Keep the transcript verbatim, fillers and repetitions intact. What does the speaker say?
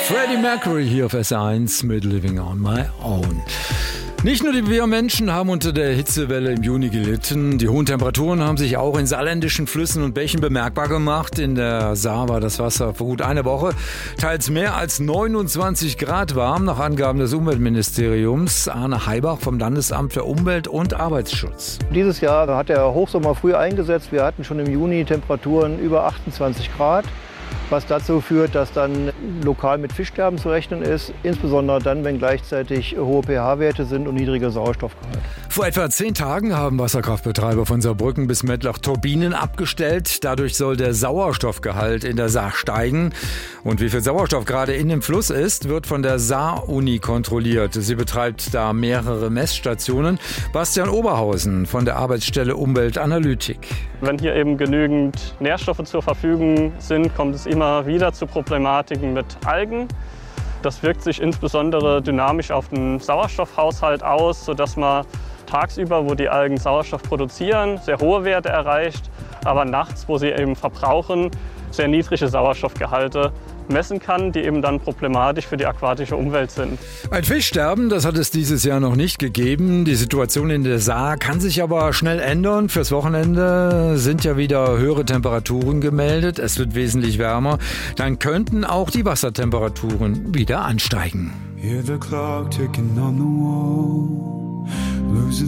Freddie Mercury hier auf S eins mit Living on My Own. Nicht nur die wir Menschen haben unter der Hitzewelle im Juni gelitten. Die hohen Temperaturen haben sich auch in saarländischen Flüssen und Bächen bemerkbar gemacht. In der Saar war das Wasser vor gut einer Woche teils mehr als neunundzwanzig Grad warm, nach Angaben des Umweltministeriums. Arne Heibach vom Landesamt für Umwelt und Arbeitsschutz. Dieses Jahr hat der Hochsommer früh eingesetzt. Wir hatten schon im Juni Temperaturen über achtundzwanzig Grad. Was dazu führt, dass dann lokal mit Fischsterben zu rechnen ist, insbesondere dann, wenn gleichzeitig hohe pH-Werte sind und niedriger Sauerstoffgehalt. Vor etwa zehn Tagen haben Wasserkraftbetreiber von Saarbrücken bis Mettlach Turbinen abgestellt. Dadurch soll der Sauerstoffgehalt in der Saar steigen. Und wie viel Sauerstoff gerade in dem Fluss ist, wird von der Saar-Uni kontrolliert. Sie betreibt da mehrere Messstationen. Bastian Oberhausen von der Arbeitsstelle Umweltanalytik. Wenn hier eben genügend Nährstoffe zur Verfügung sind, kommt es immer wieder zu Problematiken mit Algen. Das wirkt sich insbesondere dynamisch auf den Sauerstoffhaushalt aus, sodass man tagsüber, wo die Algen Sauerstoff produzieren, sehr hohe Werte erreicht, aber nachts, wo sie eben verbrauchen, sehr niedrige Sauerstoffgehalte messen kann, die eben dann problematisch für die aquatische Umwelt sind. Ein Fischsterben, das hat es dieses Jahr noch nicht gegeben. Die Situation in der Saar kann sich aber schnell ändern. Fürs Wochenende sind ja wieder höhere Temperaturen gemeldet. Es wird wesentlich wärmer. Dann könnten auch die Wassertemperaturen wieder ansteigen. Hear the clock ticking on the wall, losing